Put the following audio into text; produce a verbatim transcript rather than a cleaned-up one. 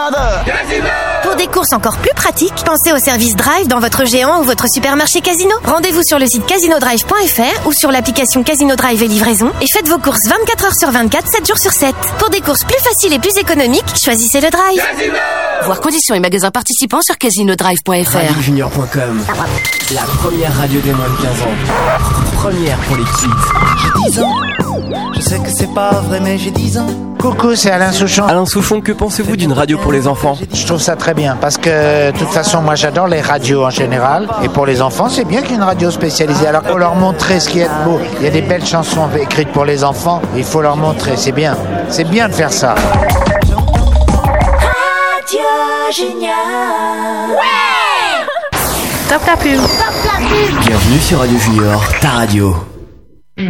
Pour des courses encore plus pratiques, pensez au service Drive dans votre géant ou votre supermarché Casino. Rendez-vous sur le site casino drive point f r ou sur l'application Casino Drive et livraison et faites vos courses vingt-quatre heures sur vingt-quatre, sept jours sur sept. Pour des courses plus faciles et plus économiques, choisissez le Drive. Casino. Voir conditions et magasins participants sur casino drive point f r. radio junior point com, la première radio des moins de quinze ans. Première pour les kids. J'ai dix ans, je sais que c'est pas vrai mais j'ai dix ans. Coucou, c'est Alain Souchon. Alain Souchon, que pensez-vous d'une radio pour les enfants ? Je trouve ça très bien parce que de toute façon moi j'adore les radios en général et pour les enfants c'est bien qu'il y ait une radio spécialisée. Alors faut leur montrer ce qui est beau. Il y a des belles chansons écrites pour les enfants, il faut leur montrer, c'est bien. C'est bien de faire ça. Radio Junior. Ouais. Top la pub. Top la pub. Bienvenue sur Radio Junior, ta radio.